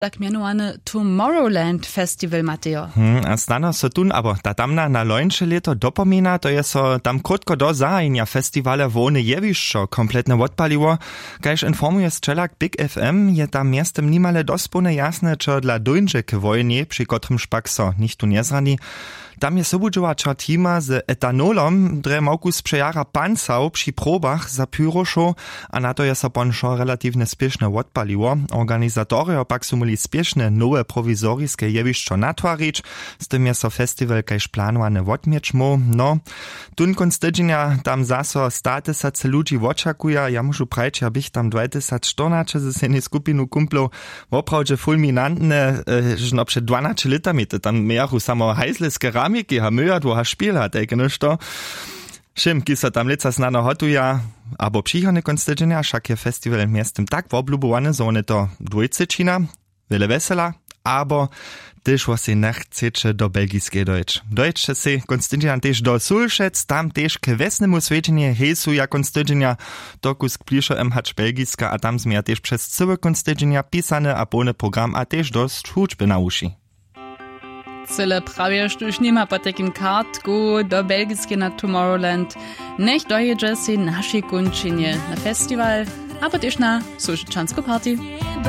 tak mianowany Tomorrowland Festival, Mateo. A znano so tun, aber ta tamna na lońsze leto dopomina, to je so tam krótko do zahajenia festiwale Wony jewišćo kompletne odpaliło. Kajż informuje Strzelak Big FM, je tam miastem nimale dospone jasne, čo dla dojdzie k wojnie, przy kotrym špak so nichtu nie zrani. Tam je sobudžovača tima z etanolom, dre moku spřejara pancał przy probach za pyrošo, a na to je so ponšo relatywne spiešne odpaliło. Organizatory opak su mali spiešne nowe prowizorijske jewišćo natwarić, z tym je so festival kajž planowane odmiečmo. No, tun konc tydźenia tam zaso 100 ludzi očakuja, ja mušu prajć, abych tam 2014 ze sejnej skupinu kumplov oprawdźe fulminantne, że no przed 12 litami to tam mieru samo hajzle z keramiki, ha myja, dwoha špila, tak nož to. Šim, ki so tam lica znano hotuja, abo přihodne konc tydźenia, však je festival miestem tak oblubowany, że one to dvojcyčina, wiele wesela, abo też właśnie nechcecie do belgijskiej dojść. Dojdźcie się konstytucja też do Sulszec, tam też k wesnemu świeczenie hesu ja konstytucja dokus bliżej MH belgijska, a tam zmia też przez cały konstytucja pisane a pełny program, a też dość huczby na uši. Cyle prawie już nie ma po takim kartku do belgijskiej na Tomorrowland. Niech dojedzie się naszej kończynie na festiwal, a też na Sulszeczanską party.